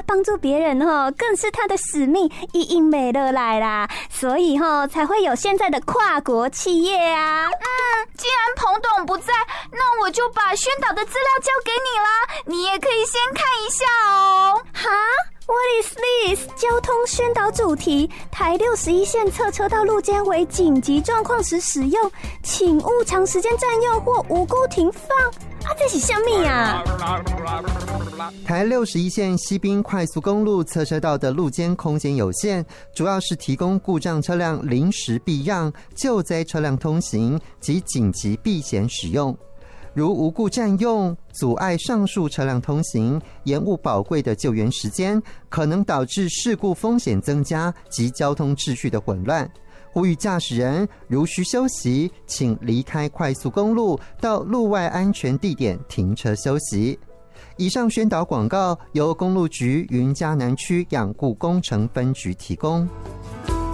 帮助别人更是他的使命，一应美乐来啦，所以才会有现在的跨国企业啊。 既然彭董不在，那我就把宣导的资料交给你啦，你也可以先看一下哦。 哈？What is this？ 交通宣导主题：台61线侧车道路肩为紧急状况时使用，请勿长时间占用或无故停放。这是什么啊？ 台61线西滨快速公路侧车道的路肩空间有限，主要是提供故障车辆临时避让、救灾车辆通行及紧急避险使用。如无故占用，阻碍上述车辆通行，延误宝贵的救援时间，可能导致事故风险增加及交通秩序的混乱。呼吁驾驶人如需休息，请离开快速公路，到路外安全地点停车休息。以上宣导广告由公路局云嘉南区养护工程分局提供。